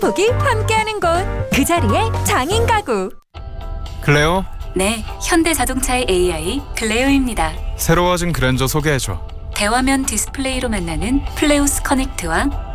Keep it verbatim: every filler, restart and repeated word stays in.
축복이 함께하는 곳, 그 자리에 장인 가구. 클레오, 네, 현대자동차의 에이아이 클레오입니다. 새로워진 그랜저 소개해줘. 대화면 디스플레이로 만나는 플레우스 커넥트와